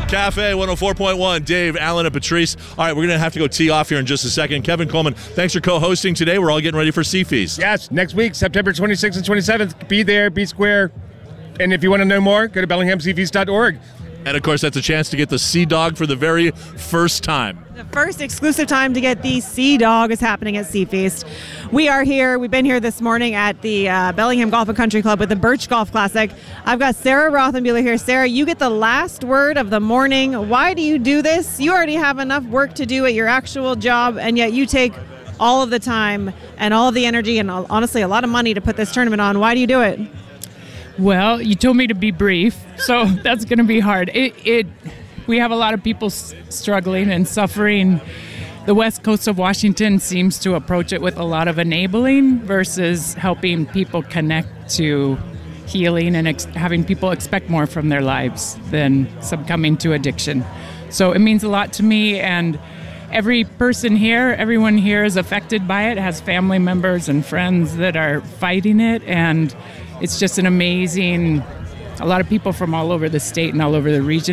Cafe 104.1. Dave, Alan, and Patrice. All right, we're going to have to go tee off here in just a second. Kevin Coleman, thanks for co-hosting today. We're all getting ready for Sea Feast. Yes, next week, September 26th and 27th. Be there, be square. And if you want to know more, go to BellinghamSeaFeast.org. And, of course, that's a chance to get the Sea Dog for the very first time. The first exclusive time to get the Sea Dog is happening at Sea Feast. We are here. We've been here this morning at the Bellingham Golf and Country Club with the Birch Golf Classic. I've got Sarah Rothenbuehler here. Sarah, you get the last word of the morning. Why do you do this? You already have enough work to do at your actual job, and yet you take all of the time and all of the energy and honestly a lot of money to put this tournament on. Why do you do it? Well, you told me to be brief, so that's going to be hard. We have a lot of people struggling and suffering. The west coast of Washington seems to approach it with a lot of enabling versus helping people connect to healing and having people expect more from their lives than succumbing to addiction. So it means a lot to me, and every person here, everyone here is affected by it, has family members and friends that are fighting it, and it's just an amazing, a lot of people from all over the state and all over the region